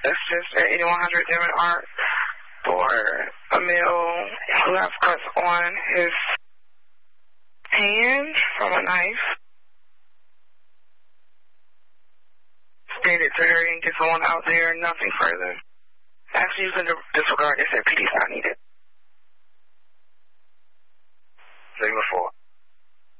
That's just at 8100 Devon Art for a male who has cuts on his hand from a knife. Stated to her and get someone out there, nothing further. Actually, you can disregard this at PD is not needed. Signal 4.